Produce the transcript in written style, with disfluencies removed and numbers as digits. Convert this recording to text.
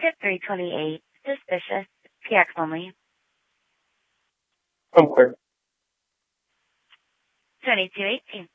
Ticket 328, suspicious, PX only. I'm clear. 2218.